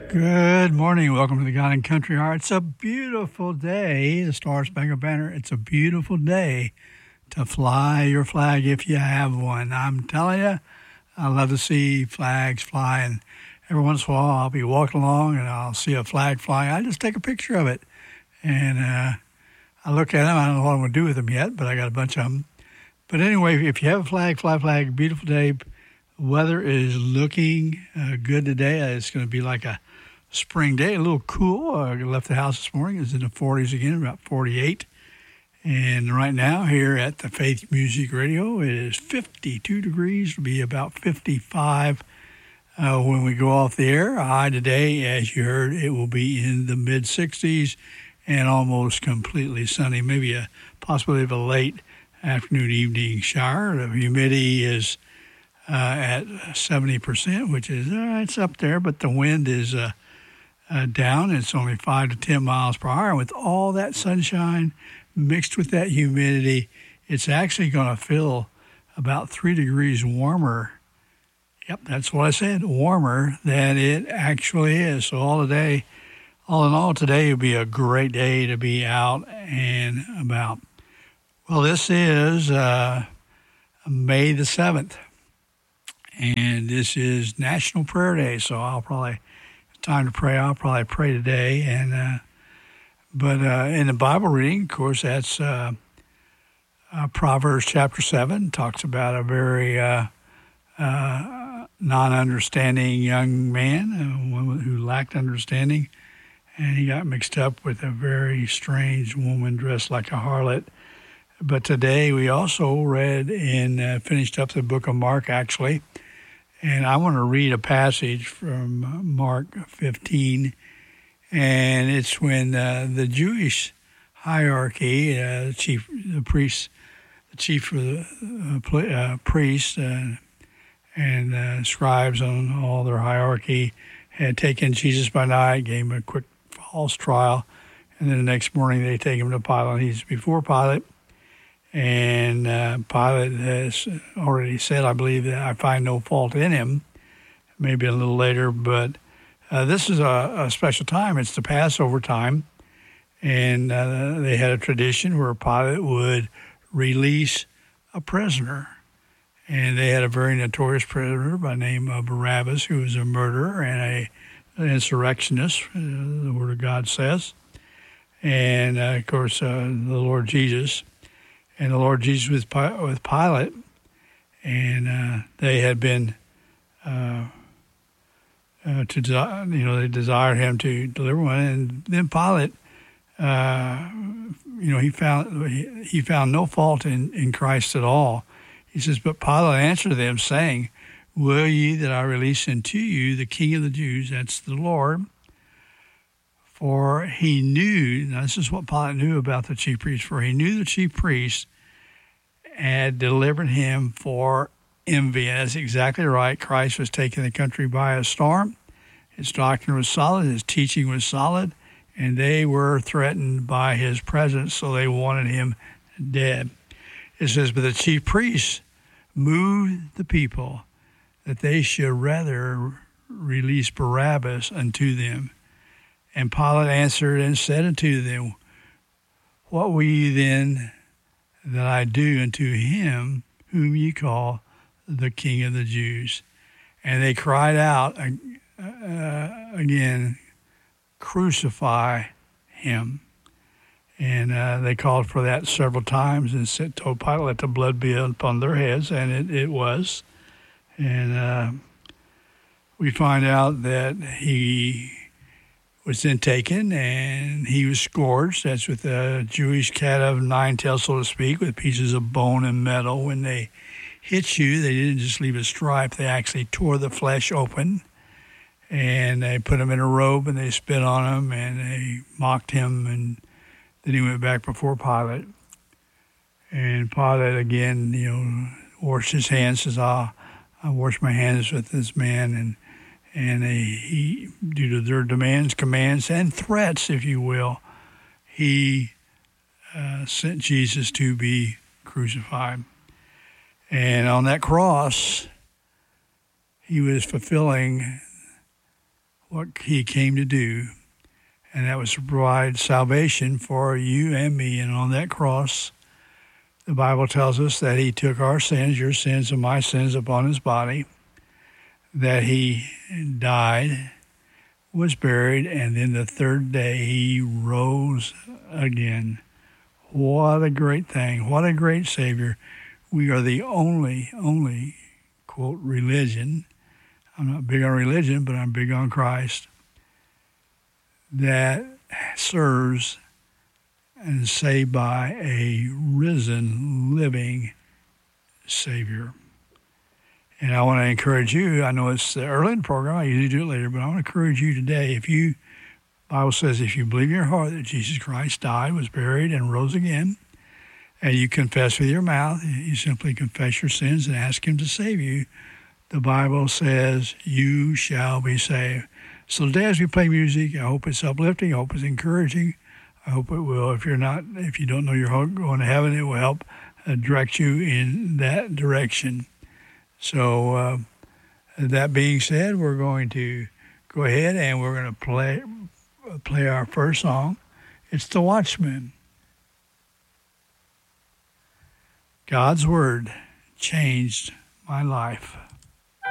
Good morning. Welcome to the God and Country Hour. It's a beautiful day. The Star Spangled Banner. It's a beautiful day to fly your flag if you have one. I'm telling you, I love to see flags fly. And every once in a while, I'll be walking along and I'll see a flag flying. I just take a picture of it. And I look at them. I don't know what I'm going to do with them yet, but I got a bunch of them. But anyway, if you have a flag, fly flag. Beautiful day. Weather is looking good today. It's going to be like a spring day, a little cool. I left the house this morning. It's in the 40s again, about 48. And right now here at the Faith Music Radio, it is 52 degrees. It'll be about 55 when we go off the air. High today, as you heard, it will be in the mid-60s and almost completely sunny. Maybe a possibility of a late afternoon, evening shower. The humidity is at 70%, which is it's up there, but the wind is down. It's only 5 to 10 miles per hour. And with all that sunshine mixed with that humidity, it's actually going to feel about 3 degrees warmer. Yep, that's what I said, warmer than it actually is. So all in all, today will be a great day to be out and about. Well, this is May the 7th, and this is National Prayer Day, so time to pray. I'll probably pray today, and but in the Bible reading, of course, that's Proverbs chapter 7. Talks about a very non-understanding young man, one who lacked understanding, and he got mixed up with a very strange woman dressed like a harlot. But today we also read and finished up the book of Mark, actually. And I want to read a passage from Mark 15, and it's when the Jewish hierarchy, the chief of the priests and scribes on all their hierarchy had taken Jesus by night, gave him a quick false trial, and then the next morning they take him to Pilate. He's before Pilate. And Pilate has already said, I believe, that I find no fault in him, maybe a little later, but this is a special time. It's the Passover time, and they had a tradition where Pilate would release a prisoner. And they had a very notorious prisoner by the name of Barabbas, who was a murderer and an insurrectionist, the Word of God says. And, of course, the Lord Jesus. And the Lord Jesus was with Pilate, and they had been, they desired him to deliver one. And then Pilate, he found no fault in Christ at all. He says, but Pilate answered them, saying, will ye that I release unto you the King of the Jews? That's the Lord. For he knew, now this is what Pilate knew about the chief priests, for he knew the chief priests had delivered him for envy. And that's exactly right. Christ was taking the country by a storm. His doctrine was solid. His teaching was solid. And they were threatened by his presence, so they wanted him dead. It says, but the chief priests moved the people that they should rather release Barabbas unto them. And Pilate answered and said unto them, what will ye then that I do unto him whom ye call the King of the Jews? And they cried out again, crucify him. And they called for that several times and told Pilate, let the blood be upon their heads, and it was. And we find out that he was then taken, and he was scourged. That's with a Jewish cat of nine tails, so to speak, with pieces of bone and metal. When they hit you, they didn't just leave a stripe. They actually tore the flesh open, and they put him in a robe, and they spit on him, and they mocked him, and then he went back before Pilate. And Pilate, again, washed his hands, says, I wash my hands with this man, and he, due to their demands, commands, and threats, if you will, he sent Jesus to be crucified. And on that cross, he was fulfilling what he came to do, and that was to provide salvation for you and me. And on that cross, the Bible tells us that he took our sins, your sins and my sins, upon his body, that he died, was buried, and then the third day he rose again. What a great thing. What a great Savior. We are the only, quote, religion. I'm not big on religion, but I'm big on Christ, that serves and is saved by a risen, living Savior. And I want to encourage you. I know it's early in the program. I usually do it later, but I want to encourage you today. The Bible says, if you believe in your heart that Jesus Christ died, was buried, and rose again, and you confess with your mouth, you simply confess your sins and ask him to save you, the Bible says you shall be saved. So today as we play music, I hope it's uplifting. I hope it's encouraging. I hope it will. If you don't know you're going to heaven, it will help direct you in that direction. So that being said, we're going to go ahead and we're going to play our first song. It's The Watchman. God's Word changed my life.